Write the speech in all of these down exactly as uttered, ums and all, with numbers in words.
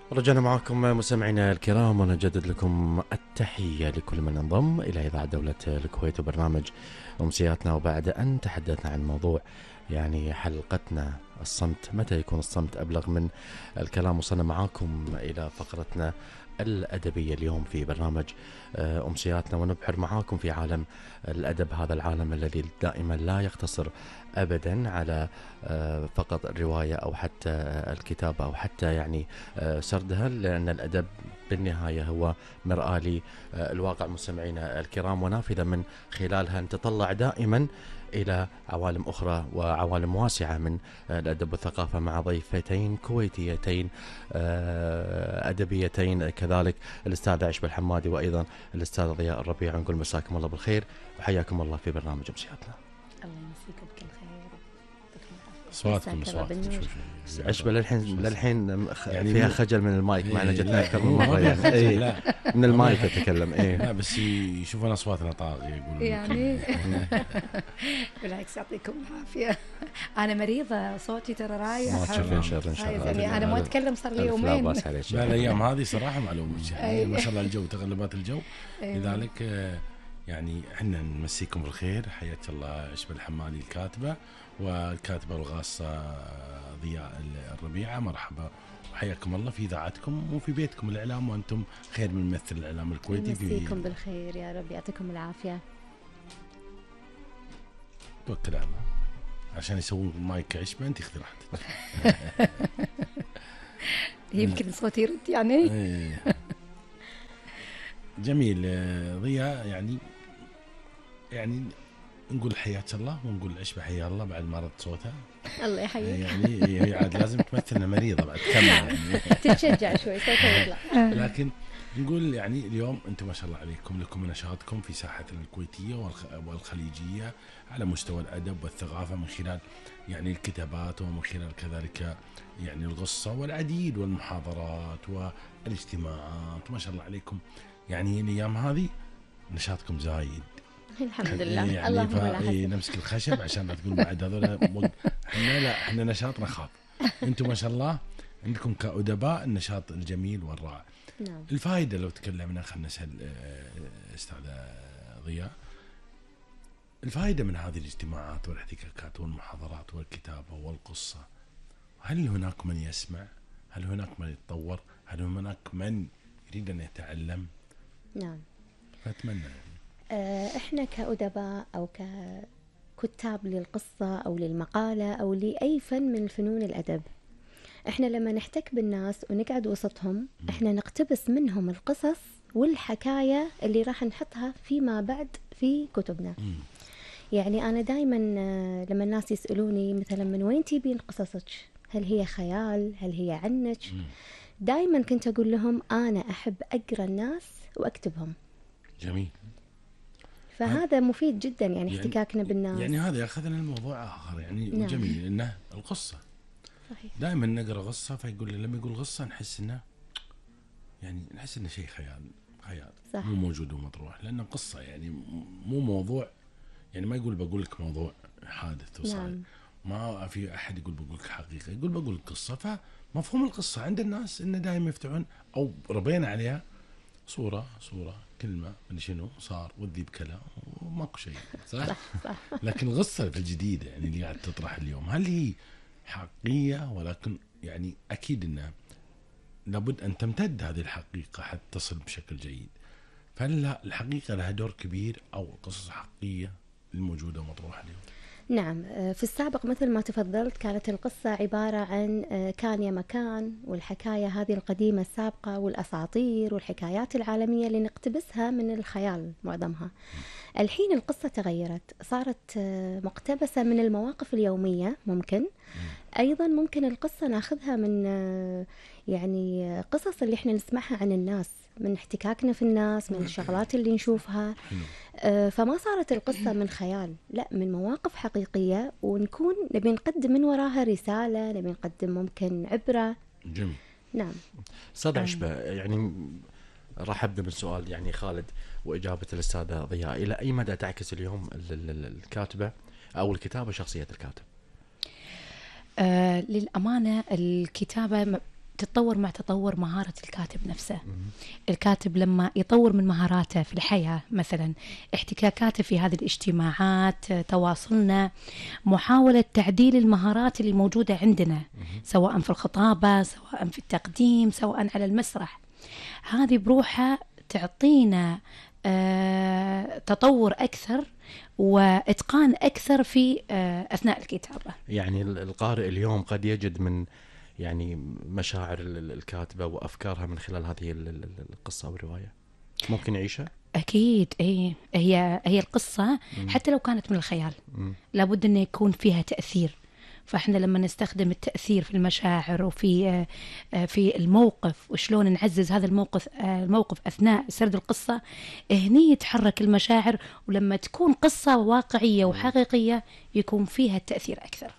رجعنا معكم مستمعينا الكرام ونجدد لكم التحية لكل من انضم إلى إذاعة دولة الكويت وبرنامج أمسياتنا. وبعد أن تحدثنا عن موضوع يعني حلقتنا الصمت، متى يكون الصمت أبلغ من الكلام، وصلنا معاكم إلى فقرتنا الأدبية اليوم في برنامج أمسياتنا، ونبحر معاكم في عالم الأدب، هذا العالم الذي دائما لا يقتصر أبدا على فقط الرواية أو حتى الكتابة أو حتى يعني سردها، لأن الأدب بالنهاية هو مرآة للواقع مستمعينا الكرام، ونافذة من خلالها نتطلع دائما إلى عوالم أخرى وعوالم واسعة من الأدب والثقافة مع ضيفتين كويتيتين أدبيتين كذلك، الأستاذ عشبة الحمادي وأيضا الأستاذ ضياء الربيع. نقول مساكم الله بالخير وحياكم الله في برنامج أمسياتنا. الله يمسيكم بكل خير. صوتكم صوتكم عشبة للحين للحين يعني فيها خجل من المايك، معنا جتنا أكثر من مرة يعني إيه لا من المايك أتكلم إيه لا بس يشوفون أصواتنا طاغية يقولون يعني بالعكس يعطيكم العافية. أنا مريضة صوتي ترى رايح ما تشوفين شر إن شاء الله. يعني أنا ما أتكلم صار لي يومين. لا الأيام هذه صراحة معلومة يعني ما شاء الله الجو تغلبات الجو، لذلك يعني احنا نمسيكم بالخير. حياك الله عشبة الحمادي الكاتبة والكاتبة الغاصة ضياء الربيعة، مرحبا وحياكم الله في إذاعتكم وفي بيتكم الإعلام، وأنتم خير من ممثل الإعلام الكويتي. يمسيكم بالخير يا رب، يعطيكم العافية. توكل على الله عشان يسوون مايك عشبة، أنت خذي راحتك. يمكن صوتي يرد يعني. جميل. ضياء يعني يعني نقول حياك الله ونقول عشبة حيا الله بعد ما رد صوتها. الله يحييك. يعني هي عاد لازم تمثلنا مريضة بعد كمل يعني تتشجع شوي صوتها يطلع. لكن نقول يعني اليوم أنتم ما شاء الله عليكم لكم نشاطكم في ساحتنا الكويتية والخليجية على مستوى الأدب والثقافة من خلال يعني الكتابات ومن خلال كذلك يعني القصة والعديد والمحاضرات والاجتماعات، ما شاء الله عليكم. يعني الأيام هذه نشاطكم زايد الحمد لله. يعني اللهم لا إيه نمسك الخشب عشان لا تقول بعد هذول احنا لا احنا نشاطنا خاف. انتم ما شاء الله عندكم كأدباء النشاط الجميل والرائع. نعم. الفائدة لو تكلمنا خلنا نسأل استاذ ضياء، الفائدة من هذه الاجتماعات والاحتكاكات والمحاضرات والكتابة والقصة، هل هناك من يسمع؟ هل هناك من يتطور؟ هل هناك من يريد أن يتعلم؟ نعم. فأتمنى احنا كأدباء او ككتاب للقصة او للمقالة او لأي فن من فنون الأدب، احنا لما نحتك بالناس ونقعد وسطهم احنا نقتبس منهم القصص والحكاية اللي راح نحطها فيما بعد في كتبنا. يعني انا دايما لما الناس يسألوني مثلا من وين تجيبين قصصك، هل هي خيال، هل هي عنك، دايما كنت اقول لهم انا احب اقرا الناس واكتبهم. جميل. فهذا مفيد جدا يعني, يعني احتكاكنا بالناس. يعني هذا ياخذنا الموضوع آخر يعني. نعم. جميل إنه القصة صحيح. دائما نقرأ قصة فيقول لما يقول قصة نحس إنه يعني نحس إنه شيء خيال خيال صح. مو موجود ومطروح، لأنه قصة يعني مو موضوع. يعني ما يقول بقول لك موضوع حادث وصار. نعم. ما في أحد يقول بقول لك حقيقة، يقول بقول لك قصة. فمفهوم القصة عند الناس إنه دائما يفتحون أو ربينا عليها صورة صورة كلمة من شنو صار والذيب كلام وماكو شيء صح؟ صح, صح. لكن القصة الجديدة يعني اللي قاعد تطرح اليوم هل هي حقيقية؟ ولكن يعني أكيد إنها لابد أن تمتد هذه الحقيقة حتى تصل بشكل جيد. فهل الحقيقة لها دور كبير أو القصص حقيقية الموجودة ومطروحة اليوم؟ نعم. في السابق مثل ما تفضلت كانت القصة عبارة عن كان يا مكان، والحكاية هذه القديمة السابقة والأساطير والحكايات العالمية اللي نقتبسها من الخيال معظمها. الحين القصة تغيرت، صارت مقتبسة من المواقف اليومية. ممكن أيضا ممكن القصة ناخذها من يعني قصص اللي احنا نسمعها عن الناس، من احتكاكنا في الناس، من الشغلات اللي نشوفها. آه فما صارت القصة من خيال، لا من مواقف حقيقية، ونكون نبي نقدم من وراها رسالة، نبي نقدم ممكن عبرة. جميل. نعم. أستاذ عشبة يعني راح أبدأ بالسؤال يعني خالد وإجابة الأستاذة ضياء، إلى أي مدى تعكس اليوم الكاتبة أو الكتابة شخصية الكاتب؟ آه للأمانة الكتابة تتطور مع تطور مهارة الكاتب نفسه. الكاتب لما يطور من مهاراته في الحياة، مثلا احتكاكاته في هذه الاجتماعات، تواصلنا، محاولة تعديل المهارات اللي موجودة عندنا سواء في الخطابة، سواء في التقديم، سواء على المسرح، هذه بروحها تعطينا آه تطور أكثر وإتقان أكثر في آه أثناء الكتابة. يعني القارئ اليوم قد يجد من يعني مشاعر الكاتبة وأفكارها من خلال هذه القصة أو الرواية، ممكن يعيشها؟ أكيد. إيه، هي هي القصة مم. حتى لو كانت من الخيال مم. لابد أن يكون فيها تأثير. فإحنا لما نستخدم التأثير في المشاعر وفي في الموقف وشلون نعزز هذا الموقف الموقف أثناء سرد القصة، هني يتحرك المشاعر، ولما تكون قصة واقعية وحقيقية يكون فيها التأثير أكثر.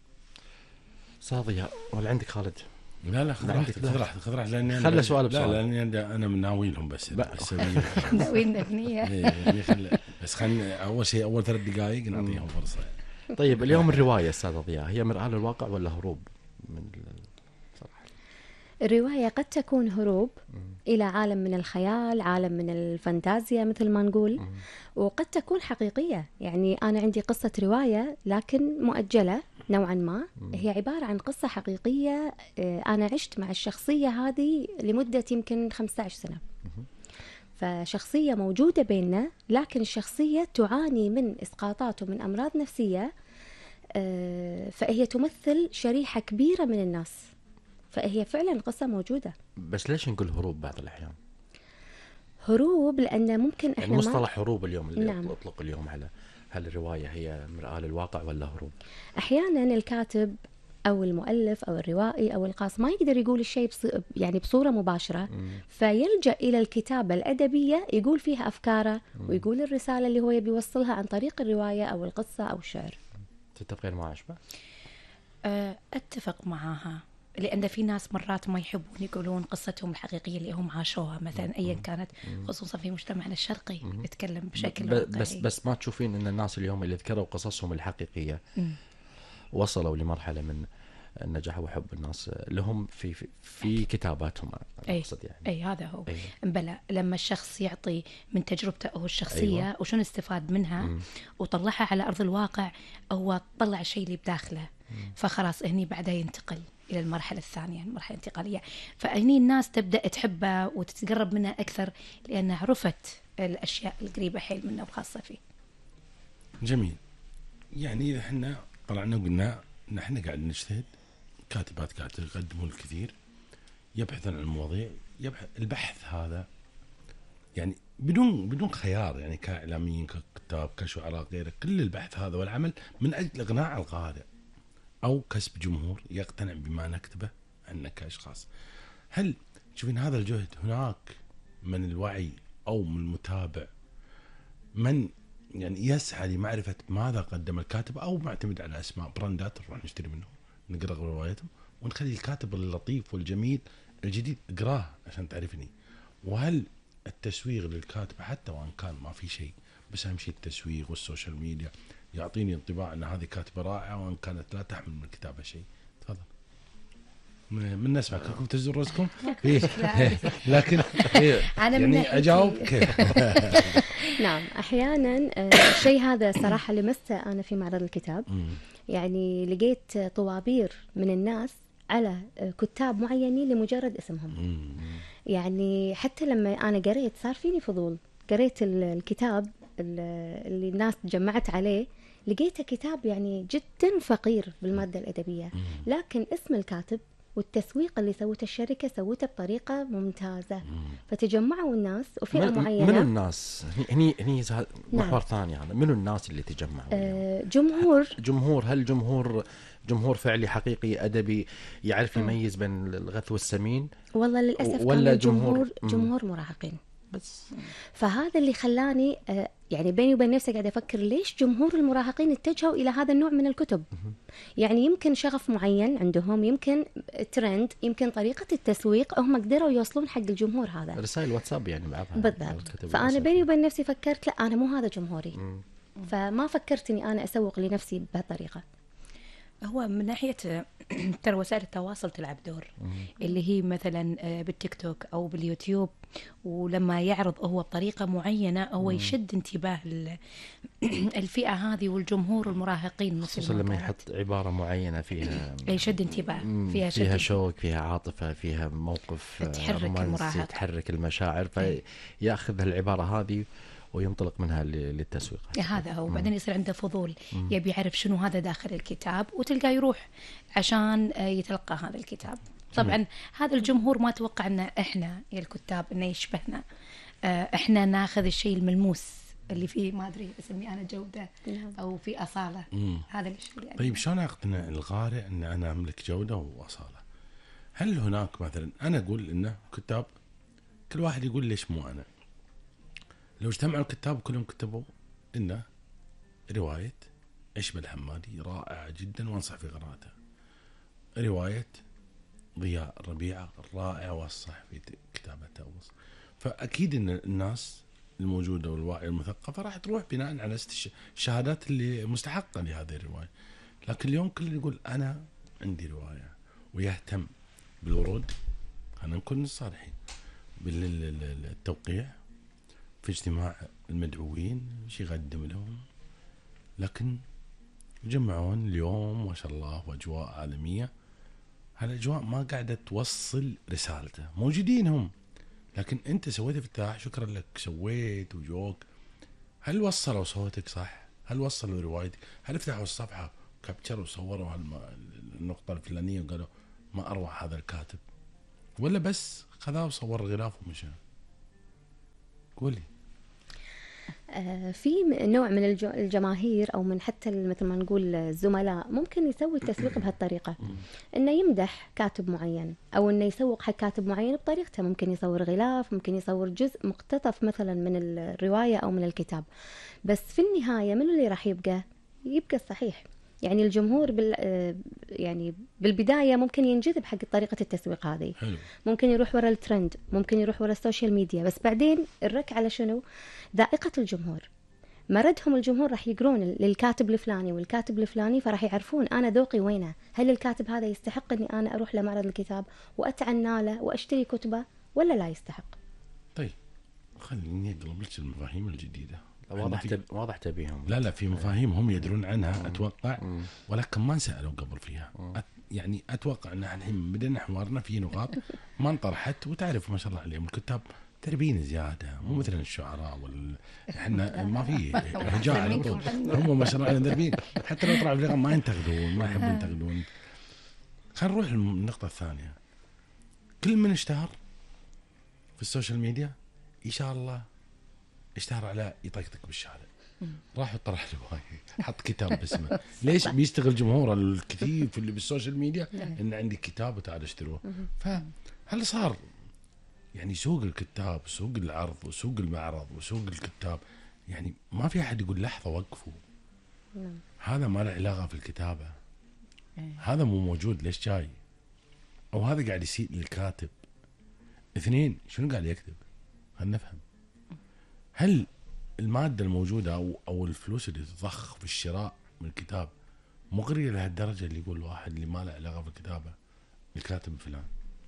صاضية ولا عندك خالد؟ لا لا خذ راحتك خذ راحتك خذ راحتك لاني خلى سؤال بسؤال. لا لاني انا من ناويلهم بس ناويين اغنيه بس خلينا اول شيء اول ثلاث دقائق نعطيهم فرصه. طيب اليوم الروايه استاذ ضياء هي مرآة للواقع ولا هروب من الصراحه؟ الروايه قد تكون هروب م. الى عالم من الخيال، عالم من الفانتازيا مثل ما نقول، م. وقد تكون حقيقيه. يعني انا عندي قصه روايه لكن مؤجله نوعا ما، هي عبارة عن قصة حقيقية أنا عشت مع الشخصية هذه لمدة يمكن خمسة عشر سنة. فشخصية موجودة بيننا، لكن الشخصية تعاني من إسقاطات ومن أمراض نفسية، فهي تمثل شريحة كبيرة من الناس، فهي فعلا قصة موجودة. بس ليش نقول هروب بعض الأحيان؟ هروب لأن ممكن إحنا يعني مصطلح هروب اليوم اللي نعم. أطلق اليوم على هل الرواية هي مرآة للواقع ولا هروب؟ أحيانا الكاتب أو المؤلف أو الروائي أو القاص ما يقدر يقول الشيء بص... يعني بصورة مباشرة، م. فيلجأ إلى الكتابة الأدبية يقول فيها أفكاره م. ويقول الرسالة اللي هو يبي يوصلها عن طريق الرواية أو القصة أو الشعر. تتفقين مع عشبة؟ أتفق معها، لأن في ناس مرات ما يحبون يقولون قصتهم الحقيقية اللي هم عاشوها مثلا أيا كانت، خصوصا في مجتمعنا الشرقي يتكلم بشكل واقعي. بس بس ما تشوفين أن الناس اليوم اللي ذكروا قصصهم الحقيقية م. وصلوا لمرحلة من النجاح وحب الناس لهم في في, في كتاباتهم؟ أي, يعني. أي هذا هو. أي. بلى لما الشخص يعطي من تجربته هو الشخصية أيوة. وشون استفاد منها م. وطلعها على أرض الواقع، هو طلع الشيء اللي بداخله، م. فخلاص هني بعدها ينتقل إلى المرحلة الثانية، المرحلة الانتقالية، فهني الناس تبدأ تحبها وتتقرب منها أكثر لأنها عرفت الأشياء القريبة حيل منها وخاصة فيه. جميل. يعني إذا احنا طلعنا وقلنا نحن قاعد نجتهد، كاتبات قاعد يقدمون الكثير، يبحثون عن المواضيع، يبحث البحث هذا يعني بدون بدون خيار، يعني كإعلاميين ككتاب كشعراء غيره، كل البحث هذا والعمل من أجل إقناع القارئ أو كسب جمهور يقتنع بما نكتبه عنا كأشخاص. هل تشوفين هذا الجهد هناك من الوعي أو من المتابع من يعني يسعى لمعرفة ماذا قدم الكاتب، أو معتمد على أسماء براندات نروح نشتري منهم نقرأ رواياتهم ونخلي الكاتب اللطيف والجميل الجديد اقراه عشان تعرفني؟ وهل التسويق للكاتب حتى وان كان ما في شيء، بس اهم شيء التسويق والسوشيال ميديا يعطيني انطباع ان هذه كاتبه رائعه وان كانت لا تحمل من كتابها شيء؟ تفضل من نسمعك كم تزور رزقكم إيه. لكن إيه. يعني اجاوب كيف؟ نعم احيانا الشيء هذا صراحه لمسته انا في معرض الكتاب، يعني لقيت طوابير من الناس على كتاب معينين لمجرد اسمهم. يعني حتى لما أنا قريت صار فيني فضول، قريت الكتاب اللي الناس جمعت عليه، لقيته كتاب يعني جدا فقير بالمادة الأدبية، لكن اسم الكاتب والتسويق اللي سوته الشركة سوته بطريقة ممتازة، فتجمعوا الناس وفئة معينة. من الناس هني هني محور نعم. ثاني هذا، من الناس اللي تجمعوا؟ آه جمهور جمهور هل جمهور جمهور فعلي حقيقي أدبي يعرف يميز بين الغث والسمين؟ والله للأسف ولا كان جمهور جمهور مراهقين بس. فهذا اللي خلاني آه يعني بيني وبين نفسي قاعدة أفكر ليش جمهور المراهقين اتجهوا إلى هذا النوع من الكتب؟ يعني يمكن شغف معين عندهم، يمكن ترند، يمكن طريقة التسويق، هم قدروا يوصلون حق الجمهور هذا. رسائل واتساب يعني بعضها بالضبط. فأنا بيني وبين نفسي فكرت لا أنا مو هذا جمهوري، مم. فما فكرت إني أنا أسوق لنفسي بهالطريقة. هو من ناحية ترى وسائل التواصل تلعب دور، اللي هي مثلا بالتيك توك أو باليوتيوب، ولما يعرض هو بطريقة معينة هو يشد انتباه الفئة هذه والجمهور المراهقين، خصوصا لما يحط عبارة معينة فيها يشد انتباه، فيها, فيها شوق، فيها عاطفة، فيها موقف تحرك المراهق، تحرك المشاعر، فيأخذ العبارة هذه وينطلق منها للتسويق. هذا هو. بعدين يصير عنده فضول، مم. يبي يعرف شنو هذا داخل الكتاب، وتلقاه يروح عشان يتلقى هذا الكتاب. طبعا مم. هذا الجمهور ما توقع ان احنا يا الكتاب انه يشبهنا، احنا ناخذ الشيء الملموس اللي فيه ما ادري اسميه انا جوده او في اصاله. مم. هذا الشيء يعني. طيب شلون اقنع القارئ ان انا املك جوده واصاله؟ هل هناك مثلا انا اقول انه كتاب كل واحد يقول ليش مو انا؟ لو اجتمعوا الكتاب كلهم كتبوا إنه رواية عشب الحمادي رائعة جدا وانصح في قراءتها، رواية ضياء الربيعة رائعة وانصح في كتابتها، فأكيد إن الناس الموجودة والواعية المثقفة راح تروح بناء على الشهادات اللي مستحقة لهذه الرواية. لكن اليوم كل يقول أنا عندي رواية ويهتم بالورود، خلينا نكون صالحين بالتوقيع في اجتماع المدعوين شي يقدم لهم، لكن يجمعون اليوم ما شاء الله واجواء عالميه، هالاجواء ما قاعده توصل رسالته، موجودين هم لكن انت سويت افتتاح شكرا لك سويت وجوك، هل وصلوا صوتك صح؟ هل وصلوا روايتك؟ هل فتحوا الصفحه كابتشر وصوروا النقطه الفلانيه وقالوا ما اروع هذا الكاتب، ولا بس خذاه وصور غلاف ومشى؟ قولي. آه في نوع من الجماهير او من حتى مثل ما نقول الزملاء ممكن يسوي التسويق بهالطريقه، انه يمدح كاتب معين او انه يسوق حق كاتب معين بطريقته، ممكن يصور غلاف، ممكن يصور جزء مقتطف مثلا من الروايه او من الكتاب، بس في النهايه من اللي راح يبقى يبقى الصحيح. يعني الجمهور بال يعني بالبدايه ممكن ينجذب حق طريقه التسويق هذه، حلو. ممكن يروح ورا الترند، ممكن يروح ورا السوشيال ميديا، بس بعدين الرك على شنو؟ ذائقه الجمهور، مردهم الجمهور راح يقرون للكاتب الفلاني والكاتب الفلاني، فراح يعرفون انا ذوقي وينه، هل الكاتب هذا يستحق اني انا اروح لمعرض الكتاب واتعنى له واشتري كتبه ولا لا يستحق. طيب خليني اقلب لك المفاهيم الجديده. واضح تب... واضح تبيهم. لا لا في مفاهيم هم يدرون عنها اتوقع، ولكن ما سالوا قبل فيها. أت... يعني اتوقع ان الحين بدنا حوارنا في نقاط ما انطرحت، وتعرف ما شاء الله عليهم الكتاب تربين زياده، مو مثل الشعراء وال احنا ما في هجاء على طول، هم ما شاء الله عليهم تربين، حتى لو طلعوا في ما ينتقدون، ما يحبون ينتقدون. خلينا نروح للنقطه الثانيه. كل من اشتهر في السوشيال ميديا ان شاء الله اشتهر على يطقطق بالشارع، راح طرح رواية حط كتاب باسمه. ليش بيشتغل جمهور الكثير في اللي بالسوشيال ميديا ان عندي كتاب وتعال اشتروه؟ فهل صار يعني سوق الكتاب، سوق العرض وسوق المعرض وسوق الكتاب، يعني ما في احد يقول لحظه وقفوا، هذا ما له علاقه في الكتابه، هذا مو موجود، ليش جاي؟ او هذا قاعد يسيء للكاتب. اثنين، شنو قاعد يكتب؟ خلينا نفهم. هل المادة الموجودة أو أو الفلوس اللي تضخ في الشراء من الكتاب مغرية لهالدرجة اللي يقول واحد اللي ما له علاقة بالكتابة الكاتب فلان؟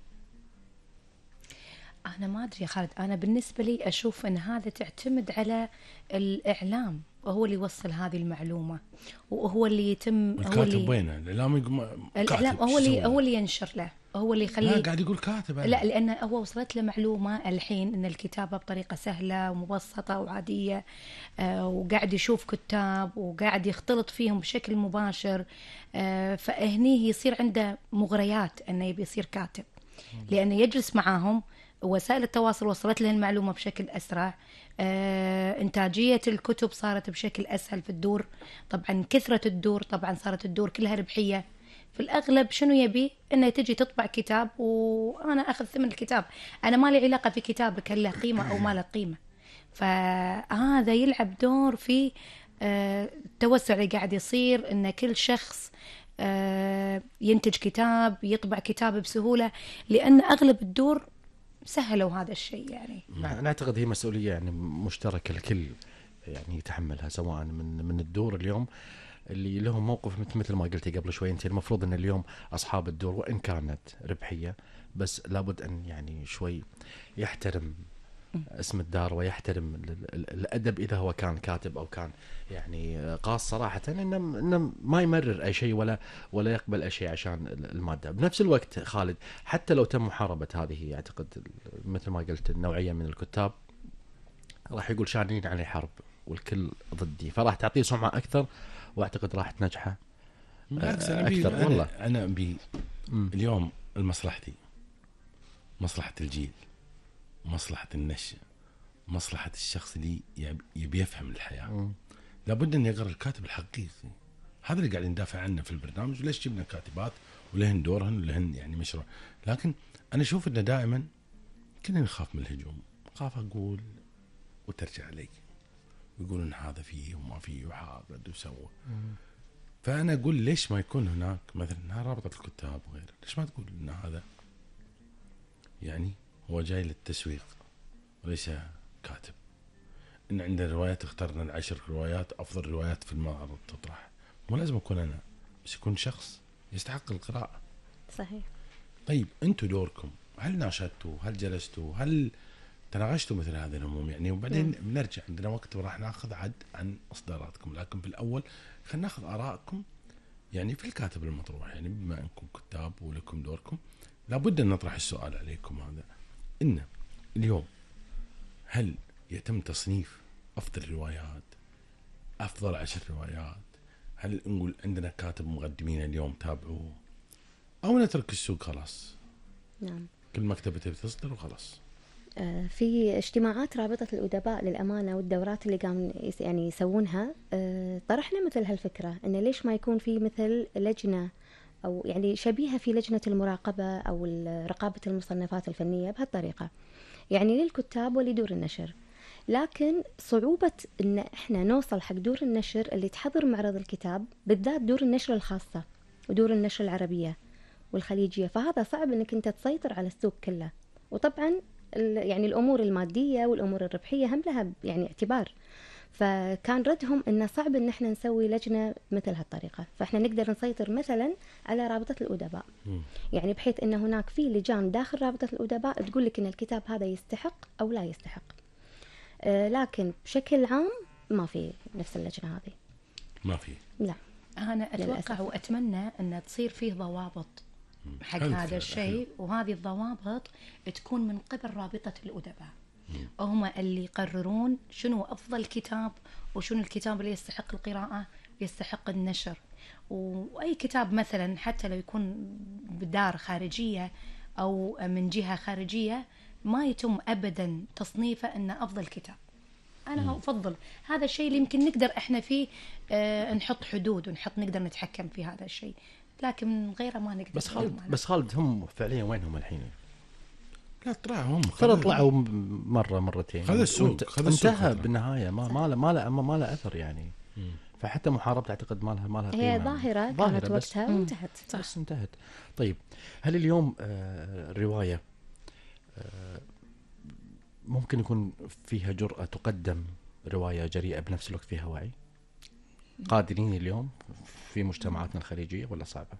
أنا ما أدري يا خالد، أنا بالنسبة لي أشوف أن هذا تعتمد على الإعلام، وهو اللي يوصل هذه المعلومة، وهو اللي يتم هو اللي وينه الإعلام يقوم الإعلام هو اللي هو اللي ينشر له، هو اللي يخليه. لا قاعد يقول كاتب. لا لأن هو وصلت له معلومة الحين أن الكتابة بطريقة سهلة ومبسطة وعادية، آه وقاعد يشوف كتاب وقاعد يختلط فيهم بشكل مباشر، آه فهني يصير عنده مغريات أنه يبي يصير كاتب، لأنه يجلس معاهم، وسائل التواصل وصلت له المعلومة بشكل أسرع، آه، إنتاجية الكتب صارت بشكل أسهل في الدور، طبعا كثرة الدور، طبعا صارت الدور كلها ربحية. في الأغلب شنو يبي؟ إنه تجي تطبع كتاب وأنا أخذ ثمن الكتاب، أنا ما لي علاقة في كتابك هل له قيمة أو ما له قيمة. فهذا يلعب دور في آه، التوسع اللي قاعد يصير، إن كل شخص آه، ينتج كتاب، يطبع كتاب بسهولة، لأن أغلب الدور سهلوا هذا الشيء. يعني أنا أعتقد هي مسؤولية يعني مشتركة الكل يعني يتحملها، سواء من من الدور اليوم اللي لهم موقف مثل مثل ما قلتي قبل شوي انت. المفروض ان اليوم اصحاب الدور وان كانت ربحيه بس لابد ان يعني شوي يحترم اسم الدار ويحترم الادب اذا هو كان كاتب او كان يعني قاص صراحه، انه انه ما يمرر اي شيء ولا ولا يقبل اي شيء عشان الماده. بنفس الوقت خالد حتى لو تم محاربه هذه اعتقد مثل ما قلت النوعيه من الكتاب راح يقول شانين علي حرب والكل ضدي، فراح تعطيه سمعه اكثر واعتقد راح تنجحه اكثر. أنا والله انا ابي اليوم المصلحتي مصلحه الجيل، مصلحة النشء، مصلحة الشخص اللي يبي يفهم الحياة. م. لابد أن يقرأ الكاتب الحقيقي. هذا اللي قاعد ندافع عنه في البرنامج. ليش جبنا كاتبات ولهن دورهن ولهن يعني مشروع، لكن أنا أشوف أنه دائما كنا نخاف من الهجوم، خاف أقول وترجع علي ويقولون هذا فيه وما فيه وحاقد وسوى. فأنا أقول ليش ما يكون هناك مثلا رابطة الكتاب وغيره، ليش ما تقول أن هذا يعني هو جاي للتسويق وليس كاتب، إن عندنا روايات اخترنا العشر روايات أفضل روايات في المعرض تطرح، مو لازم أكون أنا بس يكون شخص يستحق القراءة. صحيح. طيب أنتوا دوركم هل ناشدتوا، هل جلستوا، هل تناقشتوا مثل هذه الهموم يعني؟ وبعدين م. بنرجع عندنا وقت وراح ناخذ عد عن إصداراتكم، لكن في الأول خلينا ناخذ آرائكم يعني في الكاتب المطروح. يعني بما أنكم كتاب ولكم دوركم لابد أن نطرح السؤال عليكم هذا، إن اليوم هل يتم تصنيف أفضل روايات، أفضل عشر روايات؟ هل نقول عندنا كاتب مقدمين اليوم تابعوه، أو نترك السوق خلاص؟ نعم. كل مكتبة تصدر وخلاص. في اجتماعات رابطة الأدباء للأمانة والدورات اللي قام يعني يسوونها طرحنا مثل هالفكرة، إن ليش ما يكون في مثل لجنة أو يعني شبيهة في لجنة المراقبة أو رقابة المصنفات الفنية بهالطريقة، يعني للكتاب ولدور النشر. لكن صعوبة إن إحنا نوصل حق دور النشر اللي تحضر معرض الكتاب، بالذات دور النشر الخاصة ودور النشر العربية والخليجية، فهذا صعب إنك أنت تسيطر على السوق كله. وطبعا يعني الأمور المادية والأمور الربحية هم لها يعني اعتبار، فكان ردهم إنه صعب إن إحنا نسوي لجنة مثل هالطريقة. فإحنا نقدر نسيطر مثلا على رابطة الأدباء، م. يعني بحيث إن هناك في لجان داخل رابطة الأدباء تقول لك إن الكتاب هذا يستحق أو لا يستحق، آه لكن بشكل عام ما في نفس اللجنة هذه، ما في. لا أنا أتوقع للأسف. وأتمنى أن تصير فيه ضوابط حق هذا الشيء، وهذه الضوابط تكون من قبل رابطة الأدباء، هم اللي يقررون شنو أفضل كتاب وشنو الكتاب اللي يستحق القراءة ويستحق النشر. وأي كتاب مثلا حتى لو يكون بدار خارجية أو من جهة خارجية ما يتم أبدا تصنيفه أنه أفضل كتاب. أنا أفضل هذا الشيء اللي يمكن نقدر إحنا فيه آه نحط حدود ونحط نقدر نتحكم في هذا الشيء، لكن غيره ما نقدر. بس خالد بس خالد هم فعليا وينهم الحين؟ لا طلعوا هم ترى طلعوا مرة مرتين، هذا السوق انتهى بالنهاية ما ما له ما له ما له أثر يعني. مم. فحتى محاربة أعتقد ما لها ما لها هي ظاهرة كانت وقتها وانتهت. بس انتهت. طيب هل اليوم آه الرواية آه ممكن يكون فيها جرأة تقدم رواية جريئة بنفس الوقت فيها وعي؟ قادرين اليوم في مجتمعاتنا الخليجية ولا صعبة؟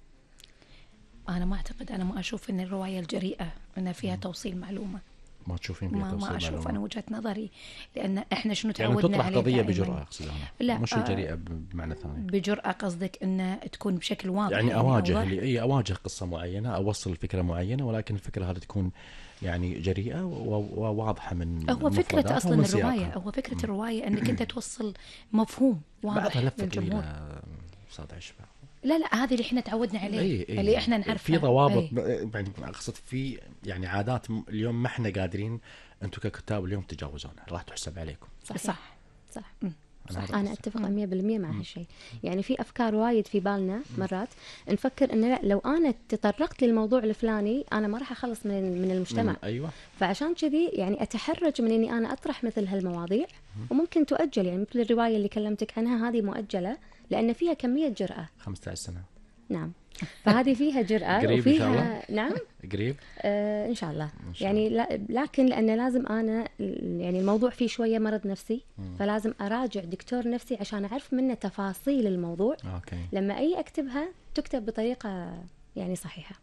أنا ما أعتقد، أنا ما أشوف أن الرواية الجريئة أن فيها توصيل معلومة. ما تشوفين فيها ما توصيل ما أشوف معلومة. أنا وجهة نظري، لأن إحنا شنو يعني تعودنا تطرح عليه قضية دائماً. بجرأة أقصد أنا. لا مش الجريئة بمعنى ثاني. بجرأة قصدك أن تكون بشكل واضح، يعني, يعني أواجه اللي أي أواجه قصة معينة، أوصل الفكرة معينة، ولكن الفكرة هذه تكون يعني جريئة وواضحة من هو فكرة أصلا الرواية، هو فكرة م. الرواية أنك أنت توصل مفهوم واضح للجمهور. صاد عشبة. لا لا هذه اللي احنا تعودنا عليه، أي أي اللي احنا نعرفه في ضوابط يعني اقصد في يعني عادات اليوم ما احنا قادرين انتم ككتاب اليوم تتجاوزونها، راح تحسب عليكم. صح صح, صح. أنا, صح. أنا أتفق مية بالمية مع هالشيء. يعني في أفكار وايد في بالنا مرات نفكر إنه لا لو أنا تطرقت للموضوع الفلاني أنا ما راح أخلص من من المجتمع. أيوة. فعشان كذي يعني أتحرج من إني أنا أطرح مثل هالمواضيع، وممكن تؤجل. يعني مثل الرواية اللي كلمتك عنها هذه مؤجلة لأن فيها كمية جرأة. خمسة عشر سنة. نعم. فهذه فيها جرأة قريب إن شاء الله؟ وفيها نعم قريب آه إن شاء الله. إن شاء يعني لا لكن لأن لازم أنا يعني الموضوع فيه شوية مرض نفسي، مم. فلازم أراجع دكتور نفسي عشان أعرف منه تفاصيل الموضوع. اوكي. لما أي أكتبها تكتب بطريقة يعني صحيحة.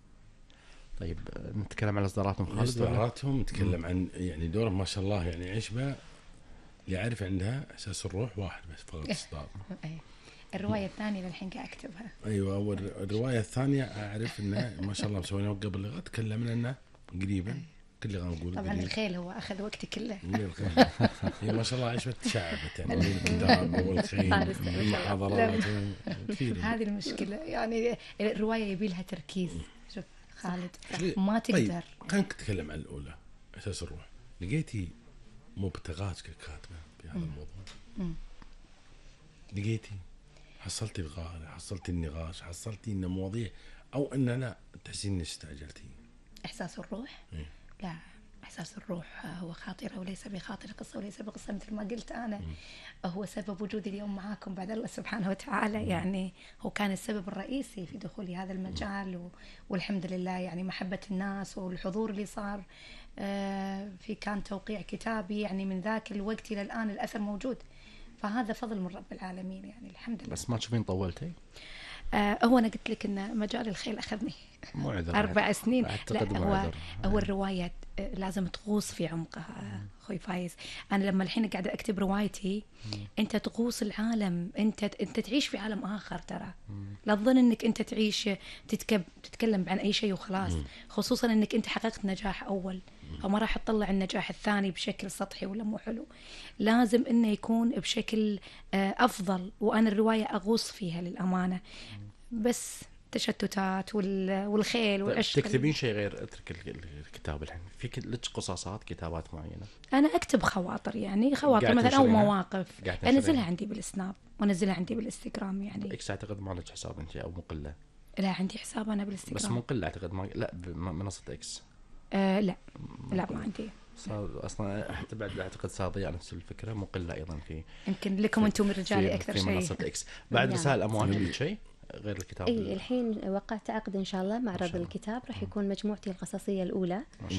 طيب آه، نتكلم عن اصداراتهم خالد ولا؟ اصداراتهم نتكلم عن يعني دور ما شاء الله يعني عشبة اللي عارف عندها اساس الروح واحد بس فقط اصدار. أي. الرواية الثانية للحين قاعد أكتبها. ايوه والروايه الثانيه اعرف انها ما شاء الله مسويناها قبل اللغه تكلمنا انه قريبا كل اللي نقول طبعا الخيل هو أخذ وقتي كله. هي ما شاء الله عشبة تشعبت يعني من الكتاب والخيل والمحاضرات كثير. هذه المشكلة يعني الرواية يبي لها تركيز. شوف خالد طيب. ما تقدر. خلينا نتكلم عن الأولى أساس الروح. لقيتي مبتغاك ككاتبة في هذا الموضوع؟ مم. لقيتي حصلتي الغالة، حصلتي النقاش، حصلتي إن مواضيع أو إن لا تحسين إنك استعجلتي؟ إحساس الروح؟ إيه؟ لا، إحساس الروح هو خاطرة وليس بخاطر قصة وليس بقصة مثل ما قلت أنا. مم. هو سبب وجودي اليوم معاكم بعد الله سبحانه وتعالى. يعني هو كان السبب الرئيسي في دخولي هذا المجال و... والحمد لله يعني محبة الناس والحضور اللي صار آه في كان توقيع كتابي يعني من ذاك الوقت إلى الآن الأثر موجود، فهذا فضل من رب العالمين يعني الحمد لله. بس ما تشوفين طولتي؟ آه هو أنا قلت لك إن مجال الخيل أخذني مو عذر أربع سنين. أعتقد لا مو هو عذر. هو الرواية لازم تغوص في عمقها أخوي فايز. أنا لما الحين قاعدة أكتب روايتي أنت تغوص العالم، أنت أنت تعيش في عالم آخر ترى. لا تظن أنك أنت تعيش تتكب تتكلم عن أي شيء وخلاص، خصوصا أنك أنت حققت نجاح أول فما راح تطلع النجاح الثاني بشكل سطحي ولا مو حلو. لازم إنه يكون بشكل أفضل، وأنا الرواية أغوص فيها للأمانة. بس تشتتات والخيل والأشياء. تكتبين شيء غير اترك الكتاب الحين؟ في لك قصاصات كتابات معينة؟ أنا أكتب خواطر يعني خواطر مثلا أو مواقف أنزلها أنزلها عندي بالسناب وأنزلها عندي بالإنستغرام يعني. إكس أعتقد ما لك حساب أنت أو مقلة؟ لا عندي حساب أنا بالإنستغرام بس مقلة أعتقد ما لا بمنصة إكس. آه لا لا ما عندي. صار اصلا حتى بعد اعتقد صار ضيع نفس الفكره مقله ايضا في يمكن لكم انتم الرجال اكثر شيء في منصه اكس. بعد نعم. رسائل اموال عندك شيء غير الكتاب؟ اي الحين وقعت عقد ان شاء الله معرض الكتاب راح يكون مجموعتي القصصيه الاولى